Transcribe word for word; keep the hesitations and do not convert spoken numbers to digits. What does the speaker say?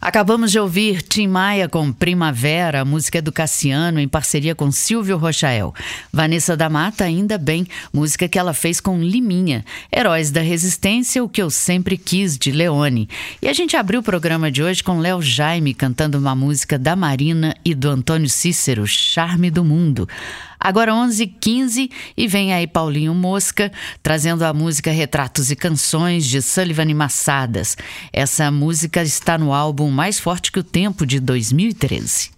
Acabamos de ouvir Tim Maia com Primavera, a música é do Cassiano em parceria com Silvio Rochael. Vanessa da Mata, Ainda Bem, música que ela fez com Liminha. Heróis da Resistência, O Que Eu Sempre Quis, de Leone. E a gente abriu o programa de hoje com Léo Jaime cantando uma música da Marina e do Antônio Cícero, Charme do Mundo. Agora onze e quinze e vem aí Paulinho Mosca trazendo a música Retratos e Canções de Sullivan e Massadas. Essa música está no álbum Mais Forte que o Tempo de dois mil e treze.